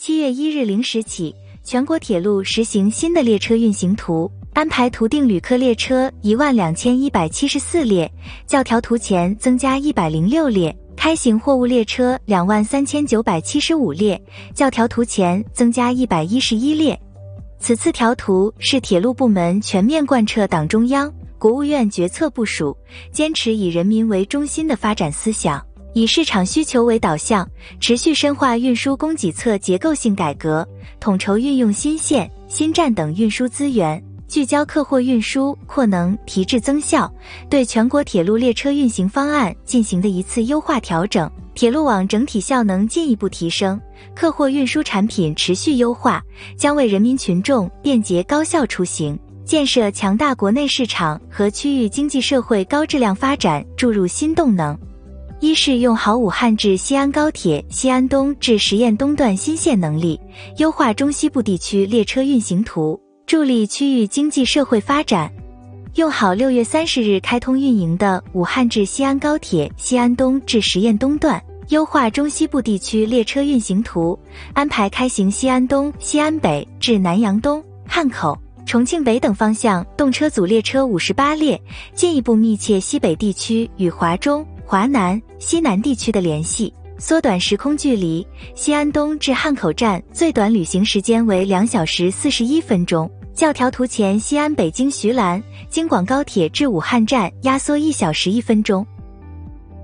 7月1日0时起，全国铁路实行新的列车运行图，安排图定旅客列车12174列，较调图前增加106列，开行货物列车23975列，较调图前增加111列。此次调图是铁路部门全面贯彻党中央、国务院决策部署，坚持以人民为中心的发展思想，以市场需求为导向，持续深化运输供给侧结构性改革，统筹运用新线、新站等运输资源，聚焦客货运输扩能提质增效，对全国铁路列车运行方案进行的一次优化调整，铁路网整体效能进一步提升，客货运输产品持续优化，将为人民群众便捷高效出行、建设强大国内市场和区域经济社会高质量发展注入新动能。一是用好武汉至西安高铁西安东至十堰东段新线能力，优化中西部地区列车运行图，助力区域经济社会发展。用好6月30日开通运营的武汉至西安高铁西安东至十堰东段，优化中西部地区列车运行图，安排开行西安东、西安北至南阳东、汉口、重庆北等方向动车组列车58列，进一步密切西北地区与华中、华南、西南地区的联系，缩短时空距离。西安东至汉口站最短旅行时间为2小时41分钟，较调图前西安北京徐兰、京广高铁至武汉站压缩1小时1分钟。